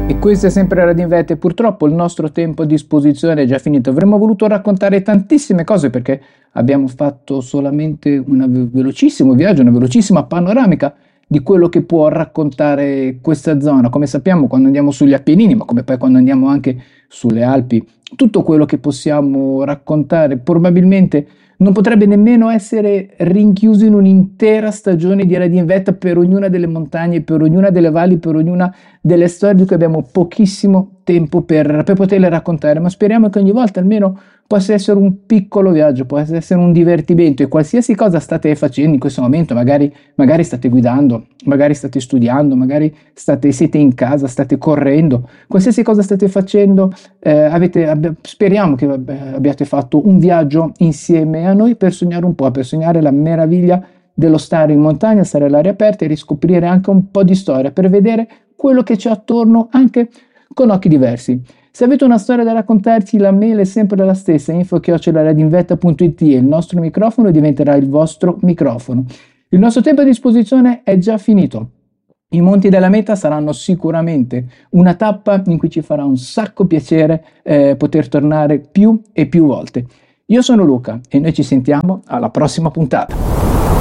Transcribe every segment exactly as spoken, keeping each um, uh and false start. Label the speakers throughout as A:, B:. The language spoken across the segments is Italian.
A: E questo è sempre Radio Invette. Purtroppo il nostro tempo a disposizione è già finito. Avremmo voluto raccontare tantissime cose perché abbiamo fatto solamente un velocissimo viaggio, una velocissima panoramica di quello che può raccontare questa zona. Come sappiamo, quando andiamo sugli Appennini, ma come poi quando andiamo anche sulle Alpi, tutto quello che possiamo raccontare probabilmente non potrebbe nemmeno essere rinchiuso in un'intera stagione di Radio Invette per ognuna delle montagne, per ognuna delle valli, per ognuna delle storie di cui abbiamo pochissimo tempo per, per poterle raccontare, ma speriamo che ogni volta almeno possa essere un piccolo viaggio, possa essere un divertimento, e qualsiasi cosa state facendo in questo momento, magari, magari state guidando, magari state studiando, magari state, siete in casa, state correndo, qualsiasi cosa state facendo, eh, avete, abbia, speriamo che abbiate fatto un viaggio insieme a noi per sognare un po', per sognare la meraviglia dello stare in montagna, stare all'aria aperta e riscoprire anche un po' di storia, per vedere quello che c'è attorno anche con occhi diversi. Se avete una storia da raccontarci, la mail è sempre la stessa, info chiocciola radioinvette punto it, e il nostro microfono diventerà il vostro microfono. Il nostro tempo a disposizione è già finito. I Monti della Meta saranno sicuramente una tappa in cui ci farà un sacco piacere eh, poter tornare più e più volte. Io sono Luca e noi ci sentiamo alla prossima puntata.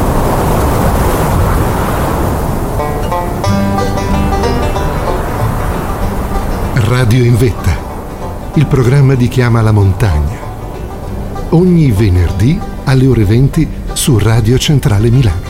B: Radio Invetta, il programma di chi ama la montagna. Ogni venerdì alle ore venti su Radio Centrale Milano.